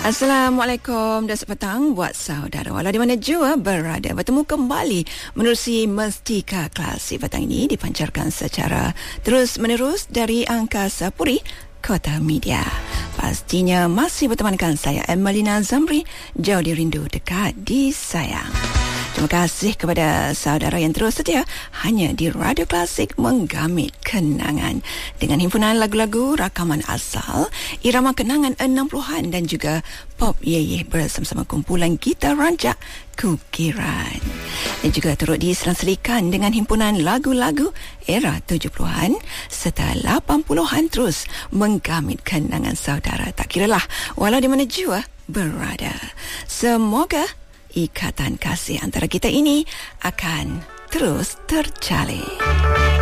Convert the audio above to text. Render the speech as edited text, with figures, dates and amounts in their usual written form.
Assalamualaikum dan selamat petang buat saudara. Walau di mana jua berada, bertemu kembali menerusi Mestika Klasik. Petang ini dipancarkan secara terus-menerus dari Angkasa Puri, Kota Media. Pastinya masih bertemankan saya, Emelina Zamri, jauh di rindu, dekat di sayang. Terima kasih kepada saudara yang terus setia hanya di Radio Klasik menggamit kenangan dengan himpunan lagu-lagu rakaman asal, irama kenangan 60-an dan juga pop yeye bersama-sama kumpulan gitar rancak Kukiran. Dan juga turut diselang-selikan dengan himpunan lagu-lagu era 70-an serta 80-an terus menggamit kenangan saudara. Tak kiralah walau di mana jua berada. Semoga ikatan kasih antara kita ini akan terus terjalin.